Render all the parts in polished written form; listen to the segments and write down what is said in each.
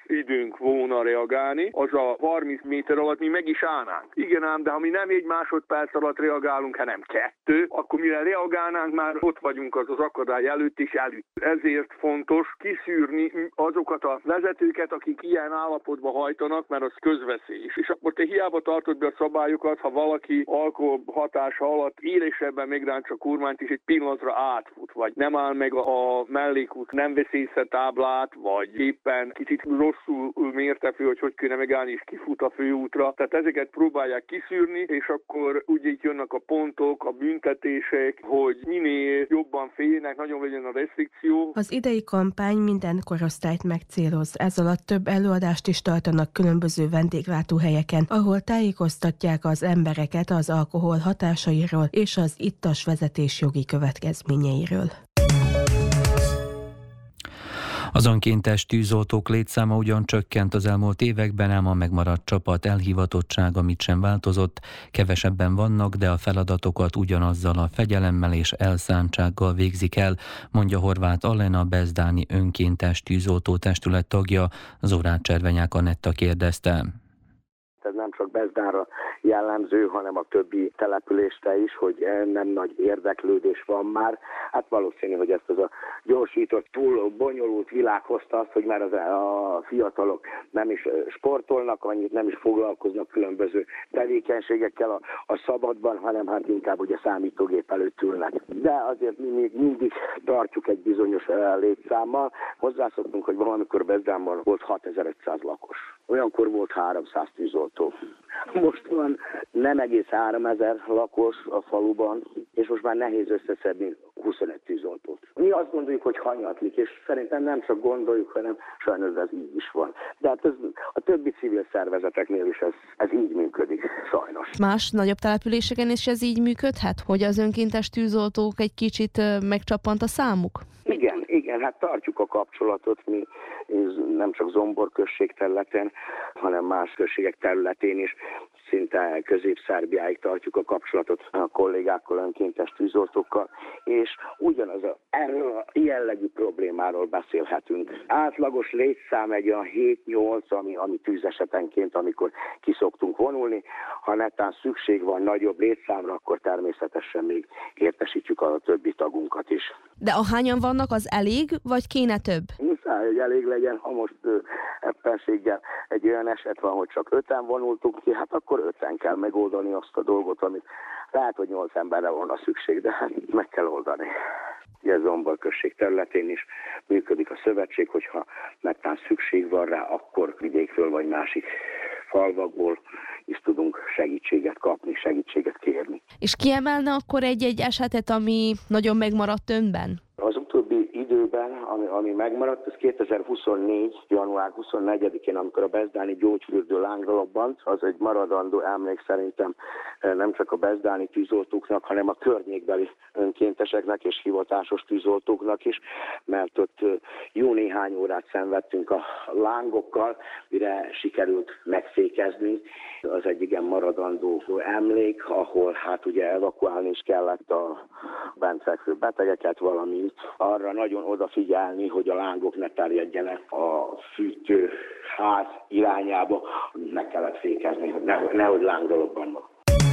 időnk volna reagálni, az a 30 méter alatt mi meg is állnánk. Igen ám, de ha mi nem 1 másodperc alatt reagálunk, hanem 2, akkor mire reagálnánk, már ott vagyunk az akadály előtt és előtt. Ezért fontos kiszűrni azokat a vezetőket, akik ilyen állapotba hajtanak, mert az közveszélyes. És akkor te hiába tartod be a szabályokat, ha valaki alkohol hatása alatt élesebben megrántsa a kormányt és egy pillanatra átfut, vagy nem áll meg a mellékút, nem vesz észre táblát, vagy éppen kicsit rosszul mérte föl, hogy kéne megállni és kifut a főútra. Tehát ezeket próbálják kiszűrni, és akkor úgy így jönnek a pontok, a büntetések, hogy minél jobban féljenek, nagyon legyen a restrikció. Az idei kampány minden korosztályt megcéloz. Ez alatt több előadást is tartanak különböző vendéglátóhelyeken, ahol tájékoztatják az embereket az alkohol hatásairól és az ittas vezetés jogi következményeiről. Az önkéntes tűzoltók létszáma ugyan csökkent az elmúlt években, ám a megmaradt csapat elhivatottsága mit sem változott. Kevesebben vannak, de a feladatokat ugyanazzal a fegyelemmel és elszántsággal végzik el, mondja Horváth Alena, bezdáni önkéntes tűzoltó testület tagja. Zórát Cservenyák Anetta kérdezte. Ez nem csak Bezdánra jellemző, hanem a többi településre is, hogy nem nagy érdeklődés van már. Hát valószínű, hogy ezt az a gyorsított, túl bonyolult világ hozta azt, hogy már a fiatalok nem is sportolnak, annyit nem is foglalkoznak különböző tevékenységekkel a szabadban, hanem hát inkább ugye számítógép előtt ülnek. De azért mi még mindig tartjuk egy bizonyos létszámmal. Hozzászoktunk, hogy valamikor Bezdánban volt 6500 lakos. Olyankor volt 300 tűzoltó. Most van nem egész 3000 lakos a faluban, és most már nehéz összeszedni 25 tűzoltót. Mi azt gondoljuk, hogy hanyatlik, és szerintem nem csak gondoljuk, hanem sajnos ez így is van. De hát ez a többi civil szervezeteknél is ez így működik, sajnos. Más nagyobb településeken is ez így működhet, hogy az önkéntes tűzoltók egy kicsit megcsappant a számuk? Igen, hát tartjuk a kapcsolatot, mi nem csak Zombor község területen, hanem más községek területén is szinte Közép-Szerbiáig tartjuk a kapcsolatot a kollégákkal, önkéntes tűzoltókkal, és ugyanaz erről a jellegű problémáról beszélhetünk. Átlagos létszám egy olyan 7-8, ami tűzesetenként, amikor kiszoktunk vonulni. Ha netán szükség van nagyobb létszámra, akkor természetesen még értesítjük a többi tagunkat is. De ahányan vannak, az elég, vagy kéne több? Muszáj, hogy elég legyen, ha most eppenséggel egy olyan eset van, hogy csak 5-en vonultunk ki, hát akkor 5-en kell megoldani azt a dolgot, amit lehet, hogy 8 emberre volna szükség, de hát meg kell oldani. Ugye Zombor község területén is működik a szövetség, hogyha netán szükség van rá, akkor vidékről vagy másik falvakból is tudunk segítséget kapni, segítséget kérni. És kiemelne akkor egy esetet, ami nagyon megmaradt önben? Az utóbbi időben, ami megmaradt, ez 2024. január 24-én, amikor a bezdáni gyógyfürdő lángra lobbant, az egy maradandó emlék szerintem nem csak a bezdáni tűzoltóknak, hanem a környékbeli önkénteseknek és hivatásos tűzoltóknak is, mert ott jó néhány órát szenvedtünk a lángokkal, mire sikerült megfékezni. Az egy igen maradandó emlék, ahol hát ugye evakuálni is kellett a bent fekvő betegeket, valamint arra nagyon odafigyelni, hogy a lángok ne terjedjenek a fűtőház irányába, meg kellett fékezni, hogy nehogy lángdologbannak.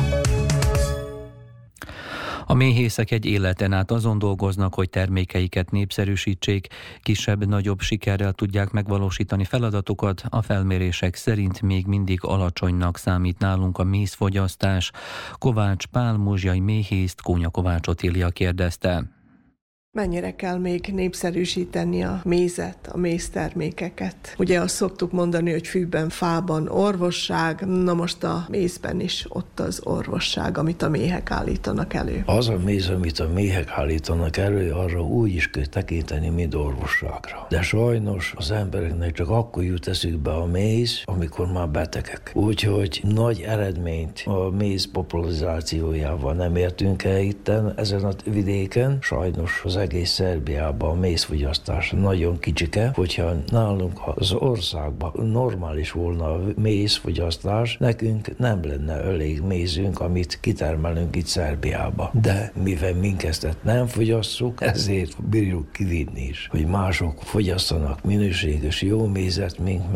A méhészek egy életen át azon dolgoznak, hogy termékeiket népszerűsítsék, kisebb-nagyobb sikerrel tudják megvalósítani feladatokat, a felmérések szerint még mindig alacsonynak számít nálunk a mézfogyasztás. Kovács Pál muzsjai méhészt Kónya Kovács Otília kérdezte. Mennyire kell még népszerűsíteni a mézet, a méztermékeket? Ugye azt szoktuk mondani, hogy fűben, fában orvosság, na most a mézben is ott az orvosság, amit a méhek állítanak elő. Az a méz, amit a méhek állítanak elő, arra úgy is kell tekinteni, mint orvosságra. De sajnos az embereknek csak akkor jut eszükbe a méz, amikor már betegek. Úgyhogy nagy eredményt a méz popularizációjával nem értünk el itten, ezen a vidéken. Sajnos az egész Szerbiában a mézfogyasztás nagyon kicsike, hogyha nálunk az országban normális volna a mézfogyasztás, nekünk nem lenne elég mézünk, amit kitermelünk itt Szerbiában. De mivel minket nem fogyasszuk, ezért bírjuk kivinni is, hogy mások fogyasszanak minőséges jó mézet, mint